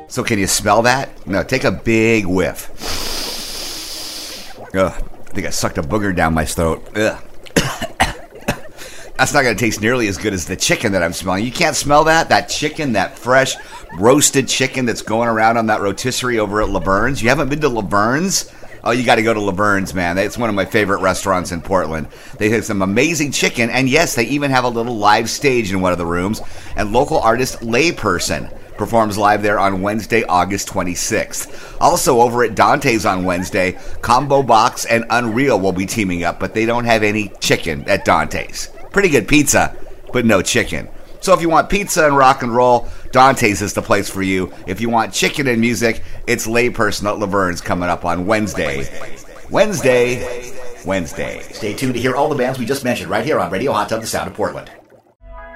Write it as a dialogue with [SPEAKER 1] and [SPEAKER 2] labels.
[SPEAKER 1] So can you smell that? No, take a big whiff. Ugh, I think I sucked a booger down my throat. Ugh. That's not going to taste nearly as good as the chicken that I'm smelling. You can't smell that? That chicken, that fresh roasted chicken that's going around on that rotisserie over at Laverne's. You haven't been to Laverne's? Oh, you got to go to Laverne's, man. It's one of my favorite restaurants in Portland. They have some amazing chicken, and yes, they even have a little live stage in one of the rooms. And local artist Layperson performs live there on Wednesday, August 26th. Also, over at Dante's on Wednesday, Combo Box and Unreal will be teaming up, but they don't have any chicken at Dante's. Pretty good pizza, but no chicken. So if you want pizza and rock and roll, Dante's is the place for you. If you want chicken and music, it's Layperson at Laverne's coming up on Wednesday. Stay tuned to hear all the bands we just mentioned right here on Radio Hot Tub, the Sound of Portland.